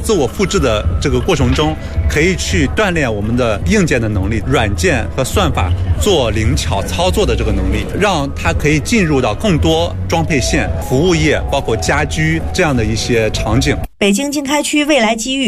自我复制的这个过程中，可以去锻炼我们的硬件的能力，软件和算法做灵巧操作的这个能力，让它可以进入到更多装配线、服务业，包括家居这样的一些场景。 北京经开区未来机遇